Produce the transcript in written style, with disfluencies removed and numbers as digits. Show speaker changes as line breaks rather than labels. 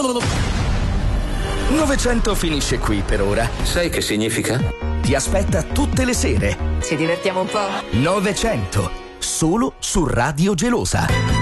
900 finisce qui per ora.
Sai che significa?
Ti aspetta tutte le sere.
Ci divertiamo un po'?
900, solo su Radio Gelosa.